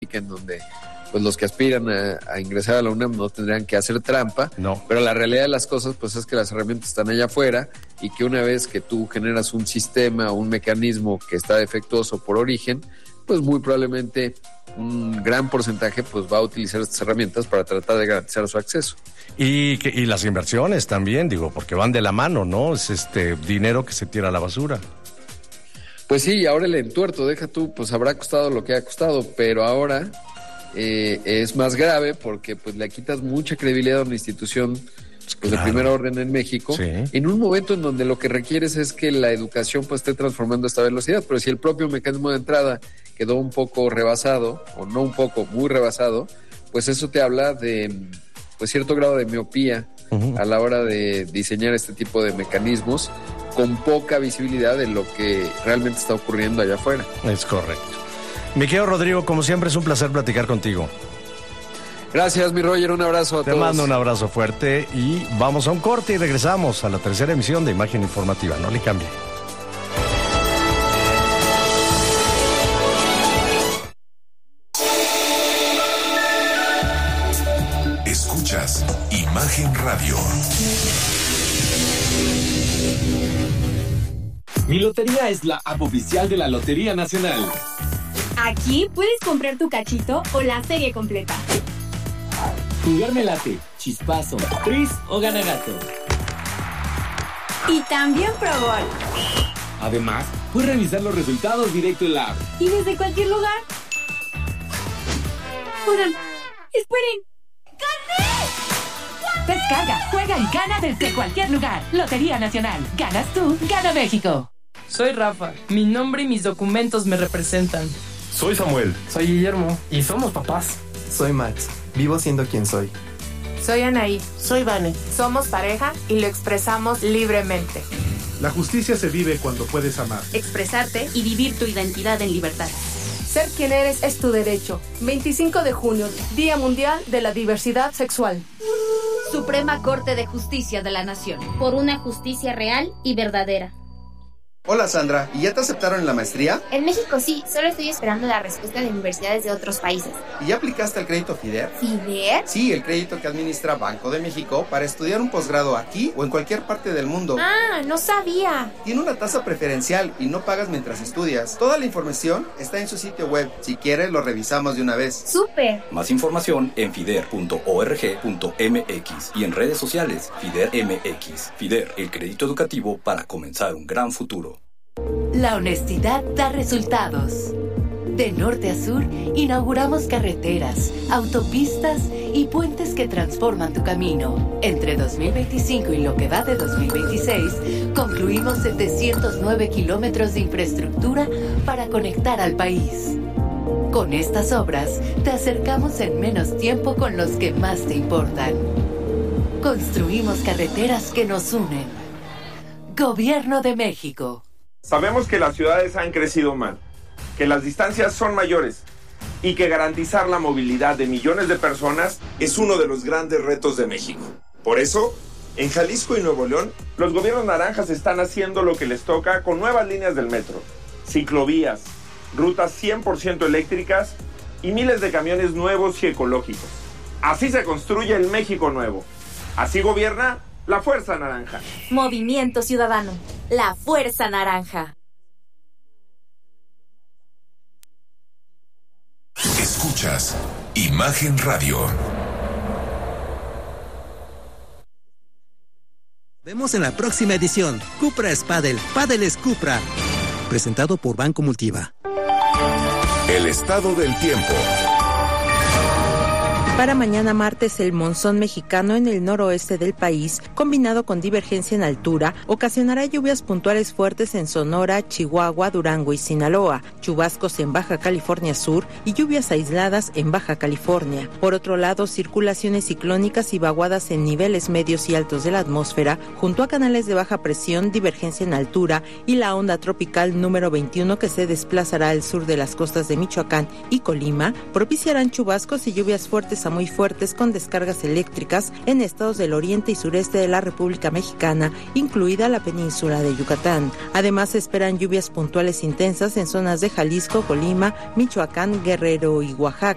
lógica en donde pues los que aspiran a ingresar a la UNAM no tendrían que hacer trampa, no. Pero la realidad de las cosas pues es que las herramientas están allá afuera y que una vez que tú generas un sistema, un mecanismo que está defectuoso por origen, pues muy probablemente un gran porcentaje pues va a utilizar estas herramientas para tratar de garantizar su acceso. Y las inversiones también, digo, porque van de la mano, ¿no? Es dinero que se tira a la basura. Pues sí, ahora el entuerto, deja tú, pues habrá costado lo que ha costado, pero ahora es más grave porque pues le quitas mucha credibilidad a una institución pues, claro, de primer orden en México, sí, en un momento en donde lo que requieres es que la educación pues esté transformando a esta velocidad, pero si el propio mecanismo de entrada quedó un poco rebasado, o no un poco, muy rebasado, pues eso te habla de pues cierto grado de miopía a la hora de diseñar este tipo de mecanismos con poca visibilidad de lo que realmente está ocurriendo allá afuera. Es correcto. Mi querido Rodrigo, como siempre es un placer platicar contigo. Gracias, mi Roger, un abrazo a todos. Te mando un abrazo fuerte y vamos a un corte y regresamos a la tercera emisión de Imagen Informativa. No le cambie. Escuchas Imagen Radio. Mi Lotería es la app oficial de la Lotería Nacional. Aquí puedes comprar tu cachito o la serie completa. Jugar me late, chispazo, tris o ganagato. Y también Pro Gol. Además, puedes revisar los resultados directo en la app. Y desde cualquier lugar. Oigan, esperen. ¡Gané! Descarga, juega y gana desde cualquier lugar. Lotería Nacional. Ganas tú, gana México. Soy Rafa. Mi nombre y mis documentos me representan. Soy Samuel. Soy Guillermo. Y somos papás. Soy Max. Vivo siendo quien soy. Soy Anaí. Soy Vane. Somos pareja y lo expresamos libremente. La justicia se vive cuando puedes amar. Expresarte y vivir tu identidad en libertad. Ser quien eres es tu derecho. 25 de junio, Día Mundial de la Diversidad Sexual. Suprema Corte de Justicia de la Nación. Por una justicia real y verdadera. Hola Sandra, ¿y ya te aceptaron en la maestría? En México sí, solo estoy esperando la respuesta de universidades de otros países. ¿Y ya aplicaste al crédito FIDER? ¿FIDER? Sí, el crédito que administra Banco de México para estudiar un posgrado aquí o en cualquier parte del mundo. Ah, no sabía. Tiene una tasa preferencial y no pagas mientras estudias. Toda la información está en su sitio web. Si quieres, lo revisamos de una vez. ¡Súper! Más información en fider.org.mx y en redes sociales FIDER MX. FIDER, el crédito educativo para comenzar un gran futuro. La honestidad da resultados. De norte a sur, inauguramos carreteras, autopistas y puentes que transforman tu camino. Entre 2025 y lo que va de 2026, concluimos 709 kilómetros de infraestructura para conectar al país. Con estas obras, te acercamos en menos tiempo con los que más te importan. Construimos carreteras que nos unen. Gobierno de México. Sabemos que las ciudades han crecido mal, que las distancias son mayores y que garantizar la movilidad de millones de personas es uno de los grandes retos de México. Por eso, en Jalisco y Nuevo León, los gobiernos naranjas están haciendo lo que les toca con nuevas líneas del metro, ciclovías, rutas 100% eléctricas y miles de camiones nuevos y ecológicos. Así se construye el México nuevo. Así gobierna la Fuerza Naranja. Movimiento Ciudadano. La Fuerza Naranja. Escuchas Imagen Radio. Vemos en la próxima edición. Cupra es Padel. Padel es Cupra. Presentado por Banco Multiva. El estado del tiempo. Para mañana martes, el monzón mexicano en el noroeste del país, combinado con divergencia en altura, ocasionará lluvias puntuales fuertes en Sonora, Chihuahua, Durango y Sinaloa, chubascos en Baja California Sur y lluvias aisladas en Baja California. Por otro lado, circulaciones ciclónicas y vaguadas en niveles medios y altos de la atmósfera, junto a canales de baja presión, divergencia en altura y la onda tropical número 21 que se desplazará al sur de las costas de Michoacán y Colima, propiciarán chubascos y lluvias fuertes a muy fuertes con descargas eléctricas en estados del oriente y sureste de la República Mexicana, incluida la península de Yucatán. Además, se esperan lluvias puntuales intensas en zonas de Jalisco, Colima, Michoacán, Guerrero y Oaxaca.